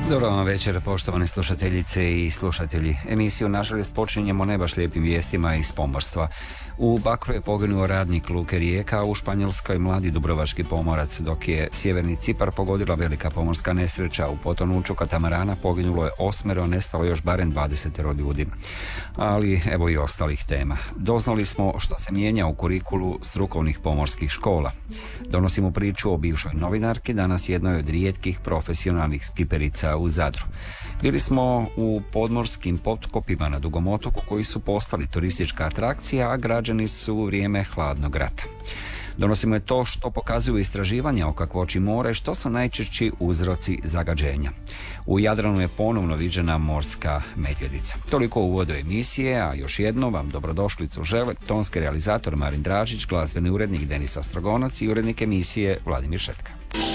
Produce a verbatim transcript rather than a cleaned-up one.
Dobro vam večer, poštovane slušateljice i slušatelji. Emisiju nažalost počinjemo ne baš lijepim vijestima iz pomorstva. U Bakru je poginuo radnik luke Rijeka, a u Španjolskoj mladi dubrovački pomorac, dok je sjeverni Cipar pogodila velika pomorska nesreća. U potonuću katamarana poginulo je osmero, nestalo još barem dvadeset ljudi. Ali evo i ostalih tema. Doznali smo što se mijenja u kurikulu strukovnih pomorskih škola. Donosimo priču o bivšoj novinarki, danas jednoj od rijetkih profesionalnih skiperica u Zadru. Bili smo u podmorskim potkopima na Dugom otoku koji su postali turistička atrakcija, a građani su u vrijeme hladnog rata. Donosimo je to što pokazuju istraživanja o kakvoći mora i što su najčešći uzroci zagađenja. U Jadranu je ponovno viđena morska medvjedica. Toliko u uvodu emisije, a još jedno vam dobrodošlicu žele tonski realizator Marin Dražić, glazbeni urednik Denis Ostrogonac i urednik emisije Vladimir Šetka.